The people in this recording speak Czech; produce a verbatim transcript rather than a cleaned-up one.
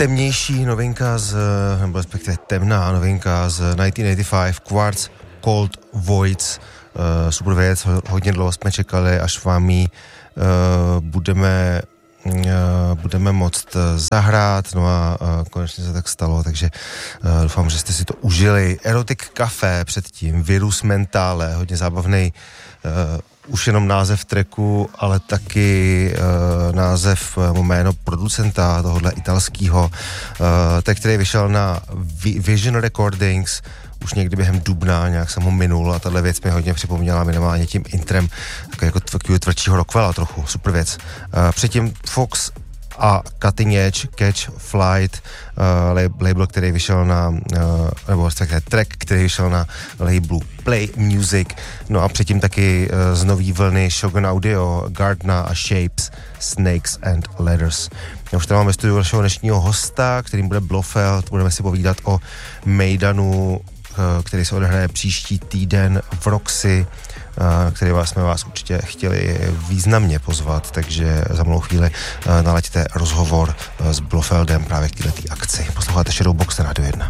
temnější novinka z, nebo respektive temná novinka z devatenáct osmdesát pět, Quartz Cold Voids, uh, super věc, hodně dlouho jsme čekali, až vám ji uh, budeme uh, budeme moct zahrát, no a uh, konečně se tak stalo, takže uh, doufám, že jste si to užili. Erotic Café předtím, Virus Mentale, hodně zábavný, uh, už jenom název tracku, ale taky uh, název, uh, jméno producenta tohohle italského, uh, tak který vyšel na Vision Recordings už někdy během dubna, nějak jsem ho minul a tahle věc mi hodně připomněla minimálně tím intrem, takový jako takový tvrdšího Rockwella trochu, super věc. Uh, předtím Fox a Cutting Edge, Catch Flight, uh, label, který vyšel na, uh, nebo respektive track, který vyšel na labelu Play Music, no a předtím taky uh, z nový vlny Shogun Audio, Gardna a Shapes, Snakes and Ladders. Já už tady máme studiu našeho dnešního hosta, kterým bude Blofeld, budeme si povídat o Mejdanu, uh, který se odehraje příští týden v Roxy, který vás jsme vás určitě chtěli významně pozvat, takže za malou chvíli nalaďte rozhovor s Blofeldem právě k této akci. Posloucháte Shadowbox na Rádio jedna.